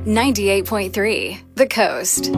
98.3 The Coast.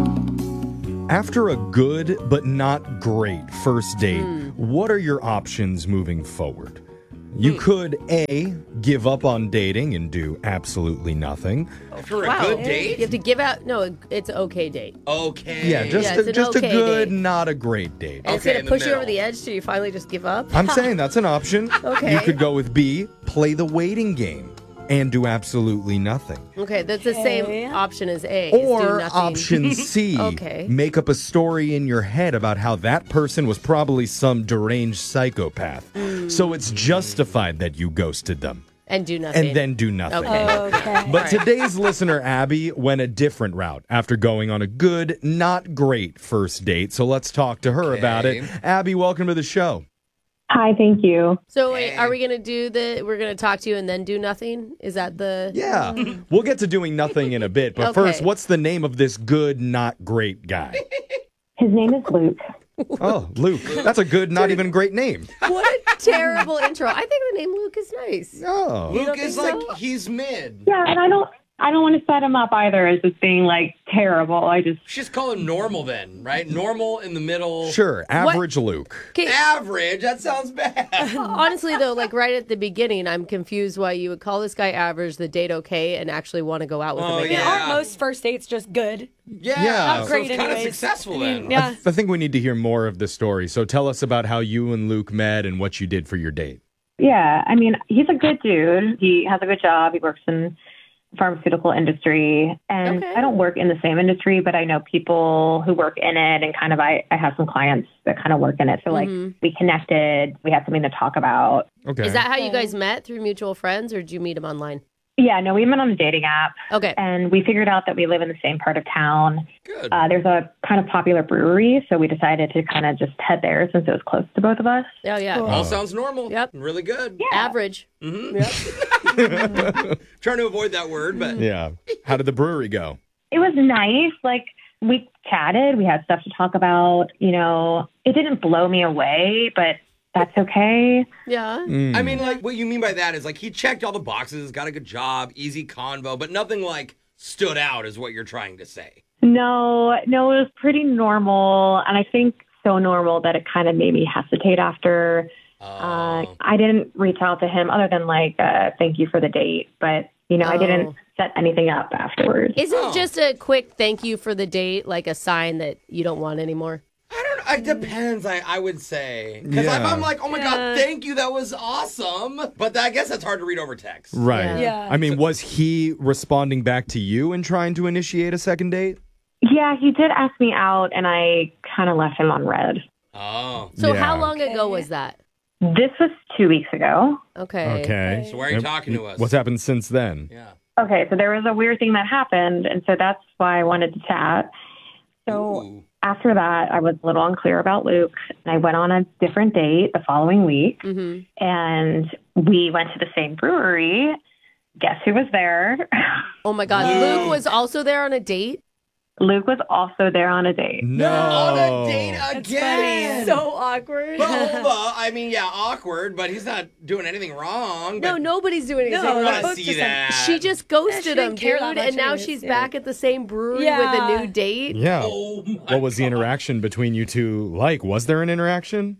After a good but not great first date, what are your options moving forward? You could A, give up on dating and do absolutely nothing. For a good date? You have to give out. No, it's an okay date. Okay. Yeah, just it's an a okay good, date. not a great date. And it's Okay, going in to the push you over middle. the edge so you finally just give up. I'm saying that's an option. Okay. You could go with B, play the waiting game and do absolutely nothing. Okay, that's the same option as A. is do Or nothing. option C, Okay. make up a story in your head about how that person was probably some deranged psychopath. So it's justified that you ghosted them. And do nothing. And then do nothing. Okay. Okay. But today's listener, Abby, went a different route after going on a good, not great first date. So let's talk to her about it. Okay. Abby, welcome to the show. Hi, thank you. So wait, are we going to do we're going to talk to you and then do nothing? Is that the... Yeah, we'll get to doing nothing in a bit. But Okay. first, what's the name of this good, not great guy? His name is Luke. Oh, Luke. That's a good, not even great name. What a terrible intro. I think the name Luke is nice. Oh. Luke don't is think like, so? he's mid. Yeah, and I don't want to set him up either as just being like terrible. I just Just call him normal then, right? Normal in the middle. Sure, average Luke. Okay, Average. That sounds bad. honestly, though, like right at the beginning, I'm confused why you would call this guy average, the date okay, and actually want to go out with Oh, him again. yeah. Aren't most first dates just good? Yeah. Not So great it's kind of anyways. successful I mean, then. yeah. I think we need to hear more of the story. So tell us about how you and Luke met and what you did for your date. yeah. I mean, he's a good dude. He has a good job. He works in the pharmaceutical industry, and Okay. I don't work in the same industry, but I know people who work in it, and kind of I have some clients that kind of work in it. So like we connected. We had something to talk about. Okay. Is that how you guys met, through mutual friends, or did you meet him online? Yeah, no, we met on a dating app. Okay. And we figured out that we live in the same part of town. Good. There's a kind of popular brewery, so we decided to kind of just head there since it was close to both of us. Oh, yeah. All sounds normal. Yep. Really good. Average. Trying to avoid that word, but Yeah. How did the brewery go? It was nice. Like, we chatted. We had stuff to talk about. You know, it didn't blow me away, but that's okay. Yeah. I mean, like, what you mean by that is, like, he checked all the boxes, got a good job, easy convo, but nothing, like, stood out is what you're trying to say. No, it was pretty normal. And I think so normal that it kind of made me hesitate after. I didn't reach out to him other than, like, thank you for the date. But, you know, I didn't set anything up afterwards. Isn't just a quick thank you for the date like a sign that you don't want anymore? I don't know. It depends, I would say. Because if Yeah. I'm like, oh my God, thank you, that was awesome. But I guess that's hard to read over text. Right. Yeah. I mean, was he responding back to you and trying to initiate a second date? Yeah, he did ask me out, and I kind of left him on red. Oh. So Yeah. how long ago was that? This was 2 weeks ago. Okay. Okay. So why are you talking to us? What's happened since then? Yeah. Okay, so there was a weird thing that happened, and so that's why I wanted to chat. So Ooh. after that, I was a little unclear about Luke, and I went on a different date the following week, and we went to the same brewery. Guess who was there? Oh my God. Luke was also there on a date? Luke was also there on a date. No. On a date That's again. funny. So awkward. But hold on. I mean, yeah, awkward, but he's not doing anything wrong. No, but nobody's doing anything No, I wrong. want to both see just that. She just ghosted she him, didn't care dude, that much and now anyways, she's yeah. back at the same brewery Yeah. with a new date. Yeah. Oh my What was the God. interaction between you two like? Was there an interaction?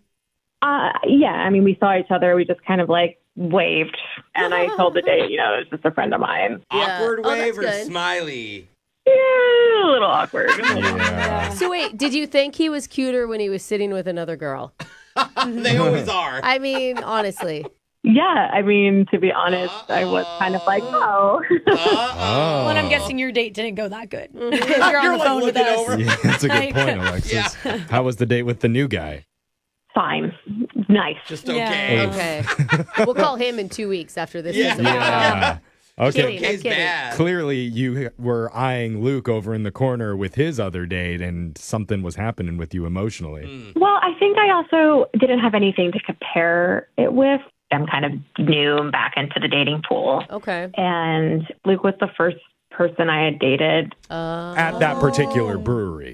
Yeah, I mean, we saw each other. We just kind of like waved, and I told the date, you know, it was just a friend of mine. Awkward Oh, wave that's or good. smiley? Yeah, a little awkward. Yeah. So wait, did you think he was cuter when he was sitting with another girl? They always are. I mean, honestly. Yeah, I mean, to be honest, I was kind of like, oh. Oh. Well, and I'm guessing your date didn't go that good. If you're You're on the like phone with looking us. over. Yeah, that's a good Like- point, Alexis. How was the date with the new guy? Fine. Nice. Just Yeah. okay. Okay. We'll call him in 2 weeks after this Yeah. is over. Yeah. Okay. Kidding. I'm Okay's kidding. bad. Clearly, you were eyeing Luke over in the corner with his other date, and something was happening with you emotionally. Well, I think I also didn't have anything to compare it with. I'm kind of new back into the dating pool. Okay. And Luke was the first person I had dated. At that particular brewery.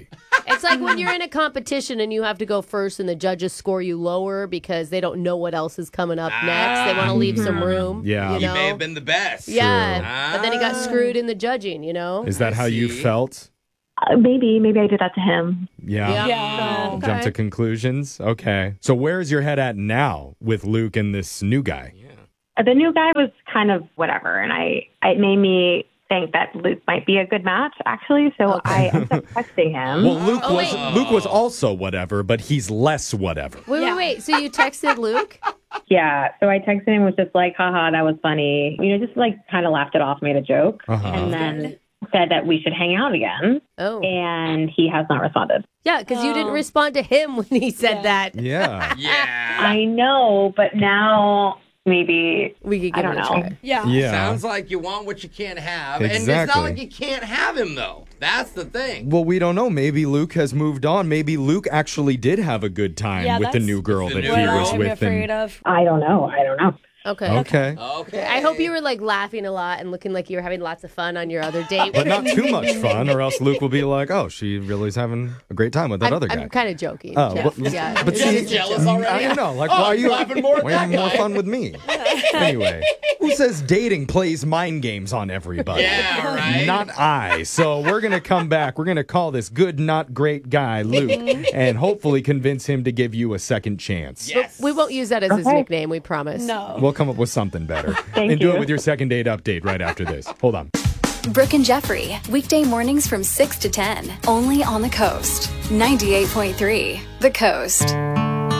It's like when you're in a competition and you have to go first and the judges score you lower because they don't know what else is coming up next. They want to leave some room. Yeah. You He know? may have been the best. Yeah. But then he got screwed in the judging, you know? Is that how you see. felt? Maybe I did that to him. Yeah. Yeah. Okay. Jump to conclusions? Okay. So where's your head at now with Luke and this new guy? The new guy was kind of whatever, and it made me think that Luke might be a good match, actually. So I ended up texting him. Well, wait. Luke was also whatever, but he's less whatever. Wait. So you texted Luke? Yeah, so I texted him, was just like, haha, that was funny. Just like kind of laughed it off, made a joke, Uh-huh. and then said that we should hang out again. Oh. And he has not responded. Yeah, because you didn't respond to him when he said that. Yeah. Yeah. I know, but now maybe We could I give don't it a know. try. Yeah. Yeah. Sounds like you want what you can't have. And it's Exactly. not like you can't have him, though. That's the thing. Well, we don't know. Maybe Luke has moved on. Maybe Luke actually did have a good time Yeah, with the that's new girl the that new he girl. was I'm with. afraid of. I don't know. Okay. Okay. Okay. I hope you were like laughing a lot and looking like you were having lots of fun on your other date. But not too much fun, or else Luke will be like, oh, she really is having a great time with that other guy. I'm kind of joking. Oh, Jeff. well, yeah. but You're see, just jealous already? I don't know. Like, Oh, why are you laughing more at why are you that more guy? fun with me? Anyway, who says dating plays mind games on everybody? Yeah, right? Not I. So we're going to come back. We're going to call this good, not great guy, Luke, and hopefully convince him to give you a second chance. Yes. We won't use that as his Okay. nickname, we promise. No. We'll come up with something better. Thank and do it you. with your second date update right after this. Hold on. Brooke and Jeffrey, weekday mornings from 6 to 10, only on the Coast. 98.3 The Coast.